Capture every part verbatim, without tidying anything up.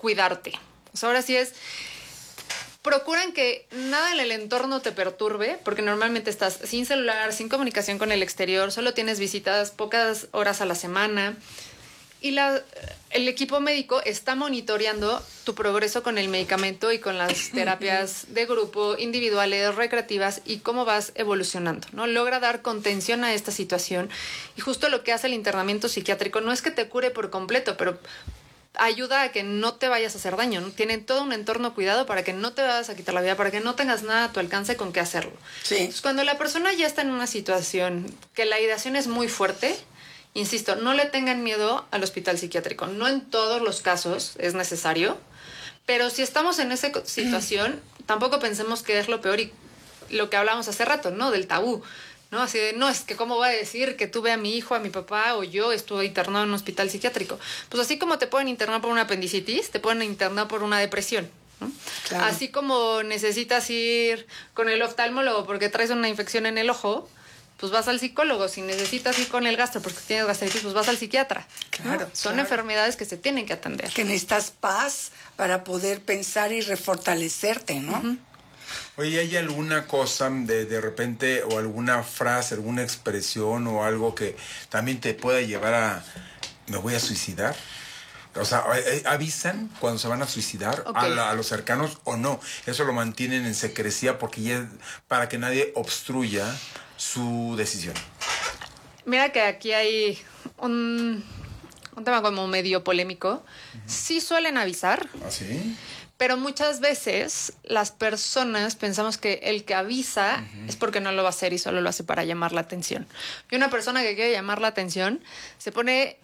cuidarte. O sea, ahora sí es... Procuran que nada en el entorno te perturbe, porque normalmente estás sin celular, sin comunicación con el exterior, solo tienes visitas pocas horas a la semana y la, el equipo médico está monitoreando tu progreso con el medicamento y con las terapias de grupo, individuales, recreativas y cómo vas evolucionando, ¿no? Logra dar contención a esta situación y justo lo que hace el internamiento psiquiátrico no es que te cure por completo, pero ayuda a que no te vayas a hacer daño, ¿no? Tienen todo un entorno cuidado para que no te vayas a quitar la vida, para que no tengas nada a tu alcance con qué hacerlo. Sí. Entonces, cuando la persona ya está en una situación que la ideación es muy fuerte, insisto, no le tengan miedo al hospital psiquiátrico. No en todos los casos es necesario, pero si estamos en esa situación, tampoco pensemos que es lo peor y lo que hablábamos hace rato, ¿no? Del tabú. ¿No? Así de, no, es que cómo voy a decir que tuve a mi hijo, a mi papá o yo estuve internado en un hospital psiquiátrico. Pues así como te pueden internar por una apendicitis, te pueden internar por una depresión, ¿no? Claro. Así como necesitas ir con el oftalmólogo porque traes una infección en el ojo, pues vas al psicólogo. Si necesitas ir con el gastro porque tienes gastritis, pues vas al psiquiatra. Claro, ¿no? Son claro. enfermedades que se tienen que atender. Que necesitas paz para poder pensar y refortalecerte, ¿no? Uh-huh. Oye, ¿hay alguna cosa de, de repente o alguna frase, alguna expresión o algo que también te pueda llevar a me voy a suicidar? O sea, ¿avisan cuando se van a suicidar okay. a, la, a los cercanos o no? Eso lo mantienen en secrecía porque ya para que nadie obstruya su decisión. Mira que aquí hay un, un tema como medio polémico. Uh-huh. Sí suelen avisar. ¿Ah, sí? Pero muchas veces las personas pensamos que el que avisa uh-huh. es porque no lo va a hacer y solo lo hace para llamar la atención. Y una persona que quiere llamar la atención se pone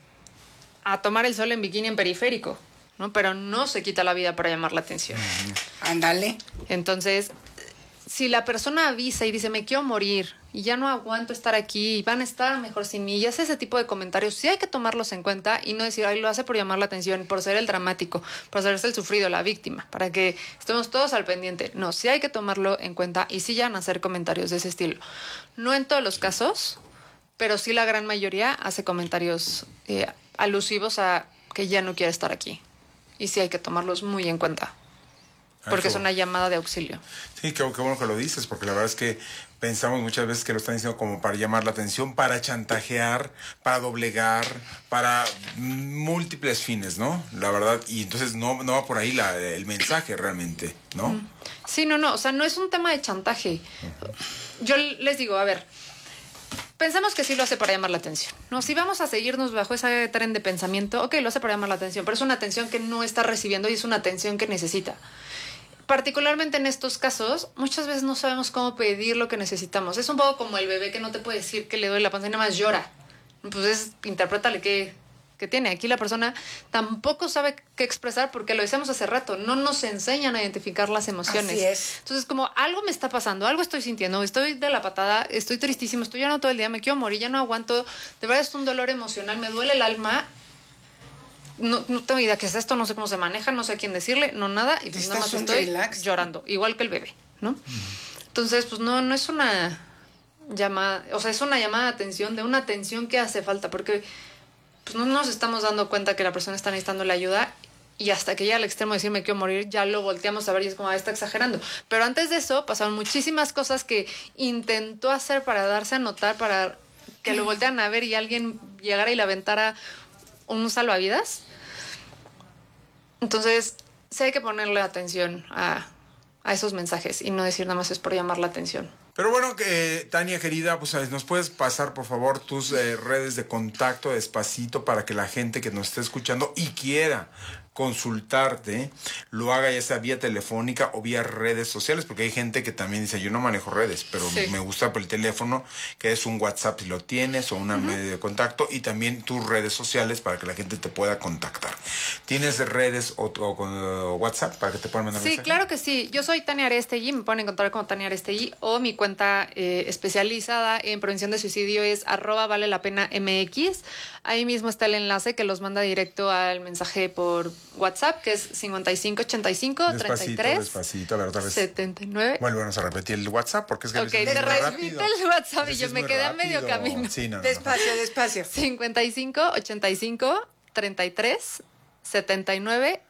a tomar el sol en bikini en periférico, ¿no? Pero no se quita la vida para llamar la atención. Uh-huh. Ándale. Entonces, si la persona avisa y dice, me quiero morir y ya no aguanto estar aquí y van a estar mejor sin mí y hace ese tipo de comentarios, sí hay que tomarlos en cuenta y no decir, ay, lo hace por llamar la atención, por ser el dramático, por hacerse el sufrido, la víctima, para que estemos todos al pendiente. No, sí hay que tomarlo en cuenta y sí ya van a hacer comentarios de ese estilo. No en todos los casos, pero sí la gran mayoría hace comentarios eh, alusivos a que ya no quiere estar aquí. Y sí hay que tomarlos muy en cuenta. Porque es una llamada de auxilio. Sí, qué, qué bueno que lo dices, porque la verdad es que pensamos muchas veces que lo están diciendo como para llamar la atención, para chantajear, para doblegar, para múltiples fines, ¿no? La verdad, y entonces no, no va por ahí la, el mensaje realmente, ¿no? Sí, no, no, o sea, no es un tema de chantaje. Uh-huh. Yo les digo, a ver, pensamos que sí lo hace para llamar la atención, ¿no? Si vamos a seguirnos bajo ese tren de pensamiento, ok, lo hace para llamar la atención, pero es una atención que no está recibiendo y es una atención que necesita. Particularmente en estos casos, muchas veces no sabemos cómo pedir lo que necesitamos. Es un poco como el bebé que no te puede decir que le duele la panza y nada más llora. Pues es, interprétale qué, qué tiene. Aquí la persona tampoco sabe qué expresar porque lo decíamos hace rato. No nos enseñan a identificar las emociones. Así es. Entonces, como algo me está pasando, algo estoy sintiendo, estoy de la patada, estoy tristísimo, estoy llorando todo el día, me quiero morir, ya no aguanto. De verdad es un dolor emocional, me duele el alma. No, no tengo idea qué es esto, no sé cómo se maneja, no sé a quién decirle, no nada, y pues nada más estoy relax. llorando, igual que el bebé, ¿no? Uh-huh. Entonces, pues no, no es una llamada, o sea, es una llamada de atención, de una atención que hace falta, porque pues no nos estamos dando cuenta que la persona está necesitando la ayuda y hasta que llega al extremo de decir me quiero morir, ya lo volteamos a ver y es como, ah, está exagerando. Pero antes de eso pasaron muchísimas cosas que intentó hacer para darse a notar, para que lo voltearan a ver y alguien llegara y le aventara un salvavidas. Entonces, sí hay que ponerle atención a, a esos mensajes y no decir nada más es por llamar la atención. Pero bueno, que Tania querida, pues nos puedes pasar por favor tus eh, redes de contacto despacito para que la gente que nos esté escuchando y quiera consultarte, lo haga ya sea vía telefónica o vía redes sociales, porque hay gente que también dice, yo no manejo redes, pero sí. me gusta por el teléfono, que es un WhatsApp si lo tienes, o una uh-huh. medio de contacto, y también tus redes sociales para que la gente te pueda contactar. ¿Tienes redes o, o, o WhatsApp para que te puedan mandar sí, mensaje? Sí, claro que sí. Yo soy Tania Arestegui, me pueden encontrar como Tania Arestegui, o mi cuenta eh, especializada en prevención de suicidio es arroba vale la pena mx. Ahí mismo está el enlace que los manda directo al mensaje por WhatsApp, que es cincuenta y cinco ochenta y cinco treinta y tres despacito, a ver otra vez. setenta y nueve. Bueno, vamos a repetir el WhatsApp porque es que ok, te repite el WhatsApp y yo me quedé rápido. a medio camino. Sí, no, despacio, no. despacio. cincuenta y cinco ochenta y cinco treinta y tres setenta y nueve